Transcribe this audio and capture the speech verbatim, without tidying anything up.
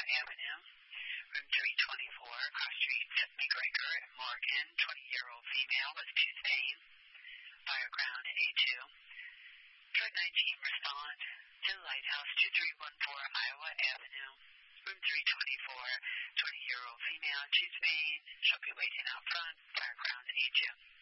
Avenue, room three twenty-four, cross street, McGregor and Morgan, twenty-year-old female with tooth pain, fire ground at A two. Drug nineteen, respond to the Lighthouse, two three one four Iowa Avenue, room three twenty-four, twenty-year-old female, tooth pain, she'll be waiting out front, fire ground at A two.